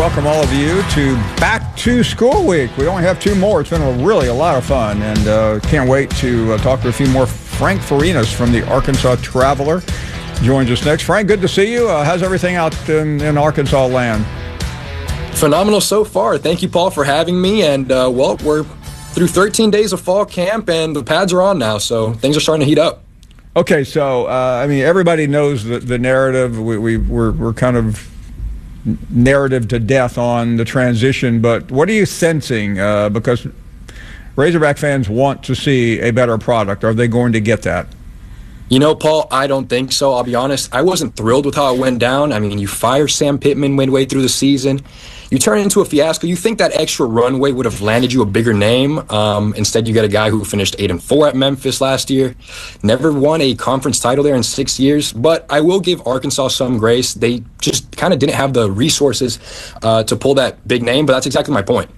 welcome all of you to Back to School Week. We only have 2 more. It's been a lot of fun, and can't wait to talk to a few more. Frank Farinas from the Arkansas Traveler joins us next. Frank, good to see you. How's everything out in Arkansas land? Phenomenal so far. Thank you, Paul, for having me. And, we're through 13 days of fall camp, and the pads are on now, so things are starting to heat up. Okay, so, everybody knows the narrative. We're kind of narrative to death on the transition, but what are you sensing? Because Razorback fans want to see a better product. Are they going to get that? You know, Paul, I don't think so. I'll be honest. I wasn't thrilled with how it went down. I mean, you fire Sam Pittman midway through the season. You turn it into a fiasco. You think that extra runway would have landed you a bigger name. Instead, you get a guy who finished 8-4 at Memphis last year. Never won a conference title there in 6 years. But I will give Arkansas some grace. They just kind of didn't have the resources to pull that big name. But that's exactly my point.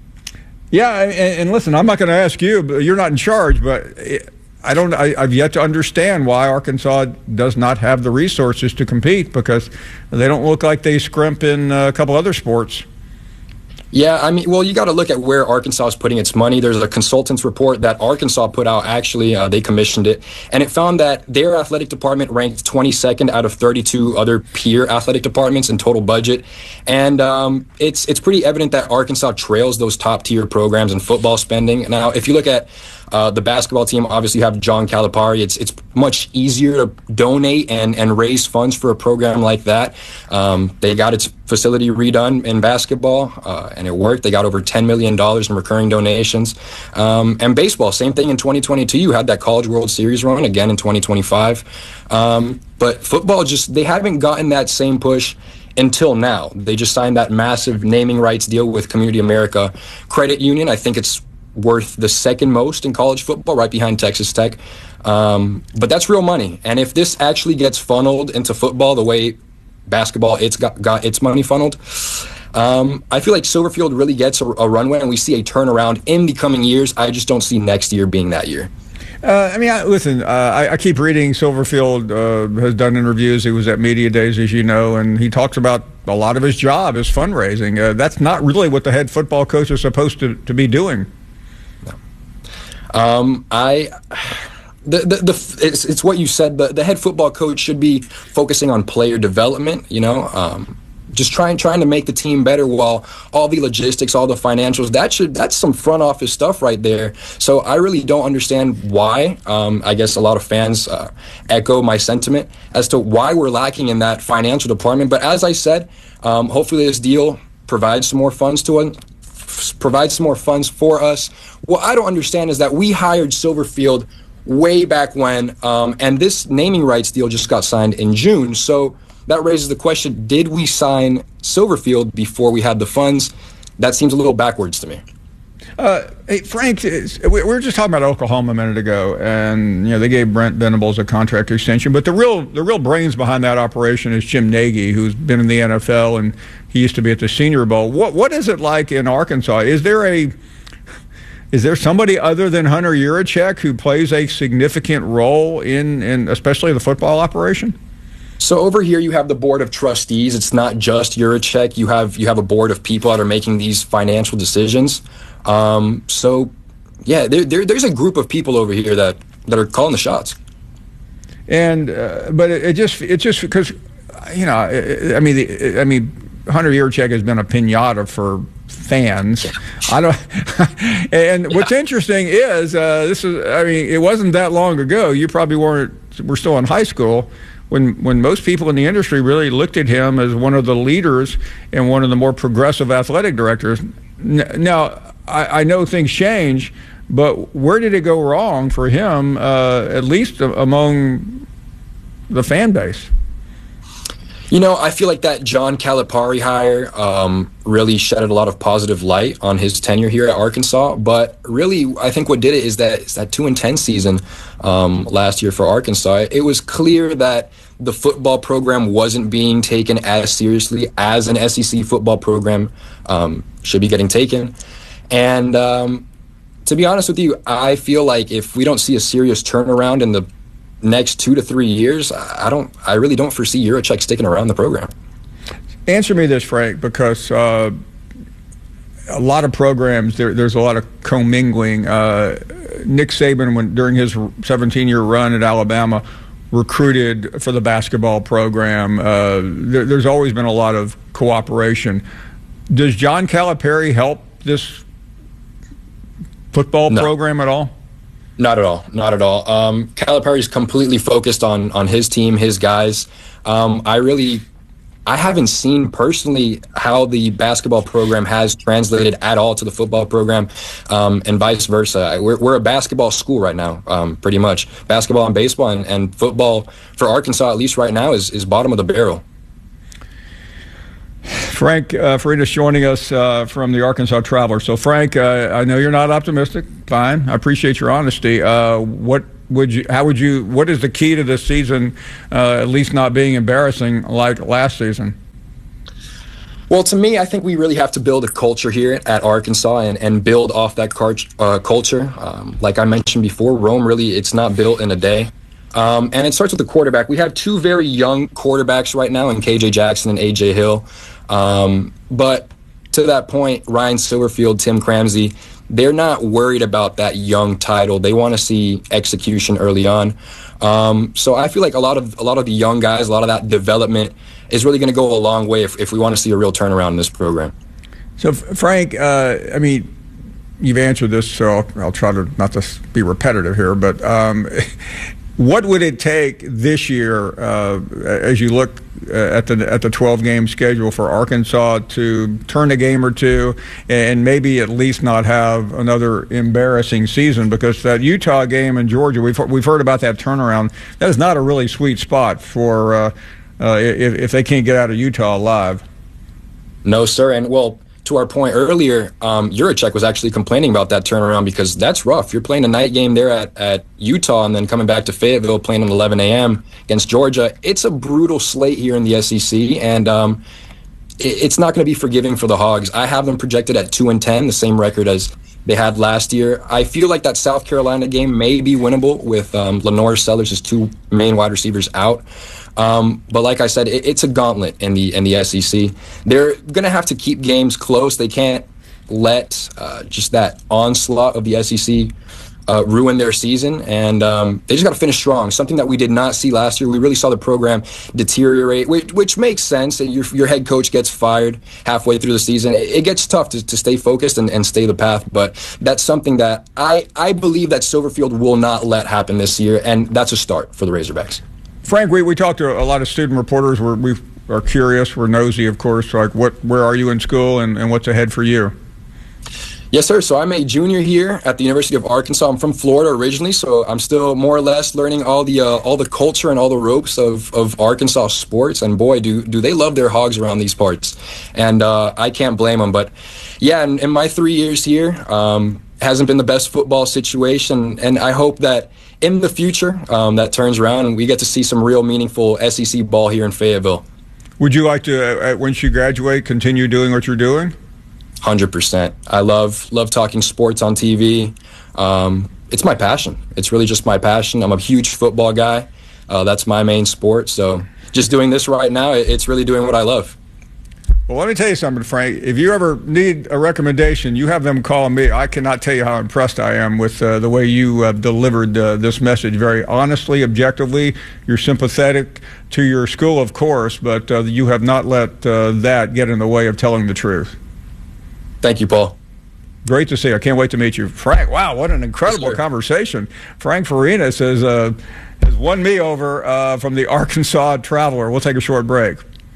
Yeah, and listen, I'm not going to ask you, but you're not in charge, but I've yet to understand why Arkansas does not have the resources to compete, because they don't look like they scrimp in a couple other sports. Yeah, I mean, well, you got to look at where Arkansas is putting its money. There's a consultant's report that Arkansas put out. Actually, they commissioned it, and it found that their athletic department ranked 22nd out of 32 other peer athletic departments in total budget. And it's pretty evident that Arkansas trails those top-tier programs in football spending. Now, if you look at the basketball team, obviously you have John Calipari. It's much easier to donate and raise funds for a program like that. They got its facility redone in basketball, and it worked. They got over $10 million in recurring donations. And baseball, same thing in 2022. You had that College World Series run again in 2025. But football, they haven't gotten that same push until now. They just signed that massive naming rights deal with Community America Credit Union. I think it's worth the second most in college football, right behind Texas Tech. But that's real money. And if this actually gets funneled into football the way basketball it's got its money funneled, I feel like Silverfield really gets a runway, and we see a turnaround in the coming years. I just don't see next year being that year. I keep reading Silverfield has done interviews. He was at Media Days, as you know, and he talks about a lot of his job is fundraising. That's not really what the head football coach is supposed to be doing. It's what you said. The head football coach should be focusing on player development, just trying to make the team better, while all the logistics, all the financials, that's some front office stuff right there. So I really don't understand why. I guess a lot of fans echo my sentiment as to why we're lacking in that financial department. But as I said, hopefully this deal provides some more funds for us. What I don't understand is that we hired Silverfield way back when, and this naming rights deal just got signed in June. So that raises the question, did we sign Silverfield before we had the funds? That seems a little backwards to me. Hey, Frank, we were just talking about Oklahoma a minute ago, and they gave Brent Venables a contract extension. But the real brains behind that operation is Jim Nagy, who's been in the NFL, and he used to be at the Senior Bowl. What is it like in Arkansas? Is there somebody other than Hunter Yurachek who plays a significant role in especially the football operation? So over here you have the board of trustees. It's not just Yurachek. You have a board of people that are making these financial decisions. So yeah, there's a group of people over here that are calling the shots. And but it just because Hunter Yurachek has been a piñata for fans. And what's interesting is it wasn't that long ago. You probably were still in high school when most people in the industry really looked at him as one of the leaders and one of the more progressive athletic directors. Now, I know things change, but where did it go wrong for him, at least among the fan base? I feel like that John Calipari hire really shed a lot of positive light on his tenure here at Arkansas. But really, I think what did it is that 2-10 season last year for Arkansas. It was clear that the football program wasn't being taken as seriously as an SEC football program should be getting taken. And to be honest with you, I feel like if we don't see a serious turnaround in the next 2 to 3 years, I really don't foresee Yurachek sticking around the program. Answer me this, Frank, because a lot of programs, there's a lot of commingling. Nick Saban, during his 17-year run at Alabama, recruited for the basketball program. There's always been a lot of cooperation. Does John Calipari help this football program at all? Not at all. Not at all. Calipari is completely focused on his team, his guys. I haven't seen personally how the basketball program has translated at all to the football program, and vice versa. We're a basketball school right now, pretty much. Basketball and baseball and football for Arkansas, at least right now, is bottom of the barrel. Frank Farinas joining us from the Arkansas Traveler. So, Frank, I know you're not optimistic. Fine. I appreciate your honesty. What is the key to this season, at least not being embarrassing like last season? Well, to me, I think we really have to build a culture here at Arkansas and build off that culture. Like I mentioned before, Rome really, it's not built in a day. And it starts with the quarterback. We have two very young quarterbacks right now in KJ Jackson and AJ Hill. But to that point, Ryan Silverfield, Tim Cramsey, they're not worried about that young title. They want to see execution early on. So I feel like a lot of the young guys, a lot of that development is really going to go a long way if we want to see a real turnaround in this program. So, Frank, I mean, you've answered this, so I'll try to not to be repetitive here, but what would it take this year, as you look at the 12-game schedule, for Arkansas to turn a game or two and maybe at least not have another embarrassing season? Because that Utah game in Georgia, we've heard about that turnaround. That is not a really sweet spot for if they can't get out of Utah alive. No, sir. And well, to our point earlier, Juracek was actually complaining about that turnaround because that's rough. You're playing a night game there at Utah and then coming back to Fayetteville playing at 11 a.m. against Georgia. It's a brutal slate here in the SEC, and it's not going to be forgiving for the Hogs. I have them projected at 2-10, the same record as they had last year. I feel like that South Carolina game may be winnable with Lenore Sellers, his two main wide receivers, out. But like I said, it's a gauntlet in the SEC. They're going to have to keep games close. They can't let just that onslaught of the SEC ruin their season. And they just got to finish strong, something that we did not see last year. We really saw the program deteriorate, which makes sense. Your head coach gets fired halfway through the season. It gets tough to stay focused and stay the path. But that's something that I believe that Silverfield will not let happen this year. And that's a start for the Razorbacks. Frank, we talked to a lot of student reporters. We are curious. We're nosy, of course. Like, where are you in school, and what's ahead for you? Yes, sir. So I'm a junior here at the University of Arkansas. I'm from Florida originally, so I'm still more or less learning all the culture and all the ropes of Arkansas sports. And boy, do they love their Hogs around these parts. And I can't blame them. But yeah, in my 3 years here, hasn't been the best football situation, and I hope that in the future that turns around and we get to see some real meaningful SEC ball here in Fayetteville. Would you like to, once you graduate, continue doing what you're doing? 100%. I love talking sports on TV. It's my passion. It's really just my passion. I'm a huge football guy. That's my main sport. So just doing this right now, it's really doing what I love. Well, let me tell you something, Frank. If you ever need a recommendation, you have them call me. I cannot tell you how impressed I am with the way you delivered this message very honestly, objectively. You're sympathetic to your school, of course, but you have not let that get in the way of telling the truth. Thank you, Paul. Great to see you. I can't wait to meet you. Frank, wow, what an incredible conversation. Frank Farinas has won me over from the Arkansas Traveler. We'll take a short break.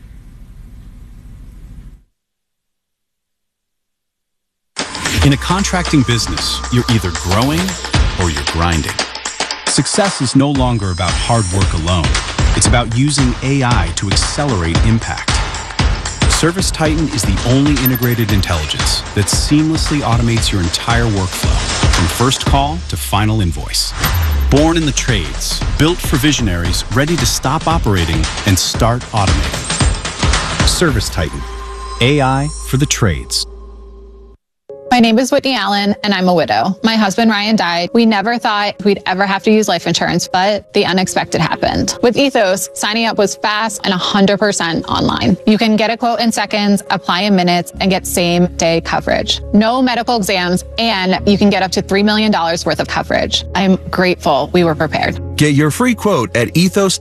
In a contracting business, you're either growing or you're grinding. Success is no longer about hard work alone. It's about using AI to accelerate impact. ServiceTitan is the only integrated intelligence that seamlessly automates your entire workflow, from first call to final invoice. Born in the trades, built for visionaries ready to stop operating and start automating. ServiceTitan, AI for the trades. My name is Whitney Allen, and I'm a widow. My husband, Ryan, died. We never thought we'd ever have to use life insurance, but the unexpected happened. With Ethos, signing up was fast and 100% online. You can get a quote in seconds, apply in minutes, and get same-day coverage. No medical exams, and you can get up to $3 million worth of coverage. I'm grateful we were prepared. Get your free quote at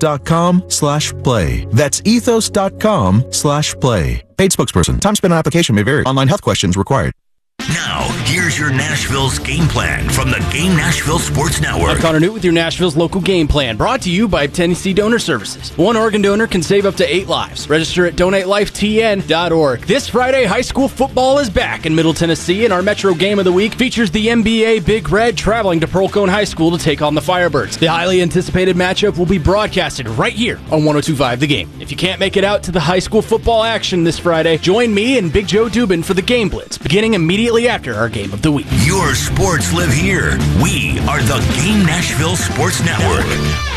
ethos.com/play. That's ethos.com/play. Paid spokesperson. Time spent on application may vary. Online health questions required. Now, here's your Nashville's game plan from the Game Nashville Sports Network. I'm Connor Newt with your Nashville's local game plan, brought to you by Tennessee Donor Services. One organ donor can save up to 8 lives. Register at donatelifetn.org. This Friday, high school football is back in Middle Tennessee, and our Metro Game of the Week features the NBA Big Red traveling to Pearl Cone High School to take on the Firebirds. The highly anticipated matchup will be broadcasted right here on 102.5 The Game. If you can't make it out to the high school football action this Friday, join me and Big Joe Dubin for the Game Blitz, beginning immediately after our Game of the Week. Your sports live here. We are the Game Nashville Sports Network.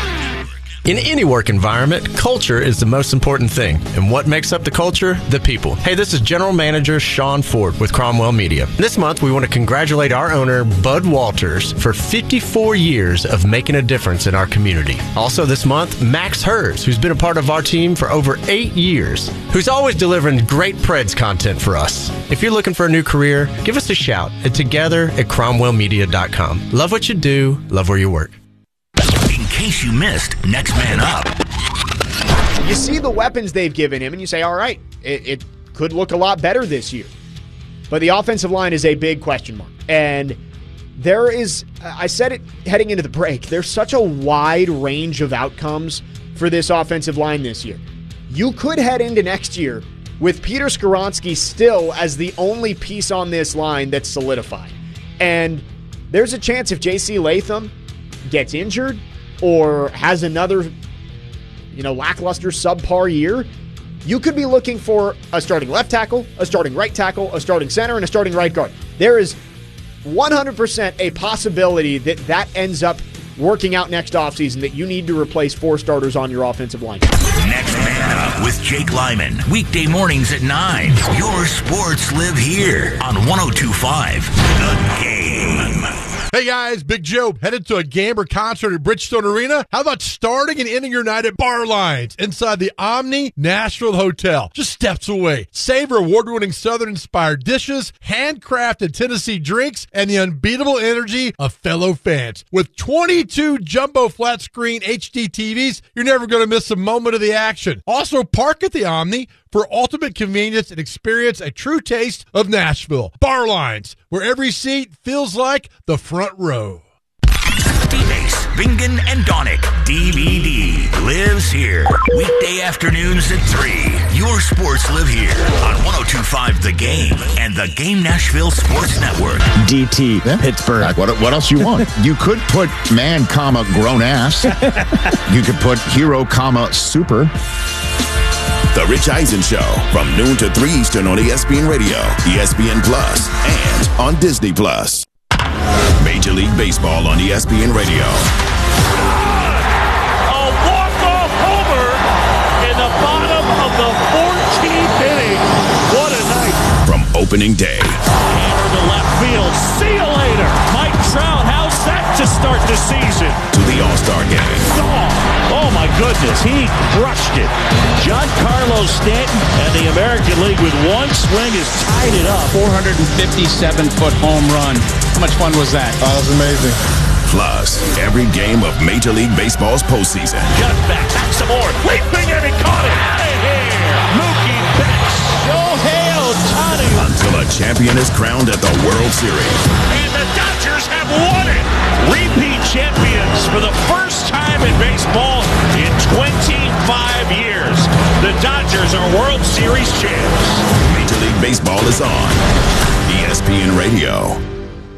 In any work environment, culture is the most important thing. And what makes up the culture? The people. Hey, this is General Manager Sean Ford with Cromwell Media. This month, we want to congratulate our owner, Bud Walters, for 54 years of making a difference in our community. Also this month, Max Hers, who's been a part of our team for over 8 years, who's always delivering great Preds content for us. If you're looking for a new career, give us a shout at together@cromwellmedia.com. Love what you do, love where you work. In case you missed Next Man Up. You see the weapons they've given him, and you say, all right, it could look a lot better this year. But the offensive line is a big question mark. And there is, I said it heading into the break, there's such a wide range of outcomes for this offensive line this year. You could head into next year with Peter Skoronski still as the only piece on this line that's solidified. And there's a chance if J.C. Latham gets injured or has another, lackluster subpar year, you could be looking for a starting left tackle, a starting right tackle, a starting center, and a starting right guard. There is 100% a possibility that ends up working out next offseason, that you need to replace 4 starters on your offensive line. Next Man Up with Jake Lyman. Weekday mornings at 9. Your sports live here on 102.5 The Game. Hey guys, Big Joe, headed to a game or concert at Bridgestone Arena? How about starting and ending your night at Bar Lines inside the Omni Nashville Hotel, just steps away? Savor award-winning Southern-inspired dishes, handcrafted Tennessee drinks, and the unbeatable energy of fellow fans. With 22 jumbo flat-screen HD TVs, you're never going to miss a moment of the action. Also, park at the Omni for ultimate convenience and experience a true taste of Nashville. Bar Lines, where every seat feels like the front row. D-Base, Bingen, and Donick. DVD lives here. Weekday afternoons at 3. Your sports live here on 102.5 The Game and the Game Nashville Sports Network. DT, Pittsburgh. What else you want? You could put man, comma, grown ass. You could put hero, comma, super. The Rich Eisen Show from noon to 3 Eastern on ESPN Radio, ESPN Plus, and on Disney Plus. Major League Baseball on ESPN Radio. A walk-off homer in the bottom of the 14th inning. What a night. From opening day. Hammer to left field. See you later. Mike Trout, how's that to start the season? To the All-Star Game. Oh my goodness, he crushed it. Giancarlo Stanton and the American League with one swing has tied it up. 457-foot home run. How much fun was that? Oh, that was amazing. Plus, every game of Major League Baseball's postseason. Got back some more. Leaping and he caught it. Out of here. Mookie Betts. Shohei Ohtani. Until a champion is crowned at the World Series. And the Dodgers have won it. Repeat champions for the first time in baseball in 25 years. The Dodgers are World Series champs. Major League Baseball is on ESPN Radio.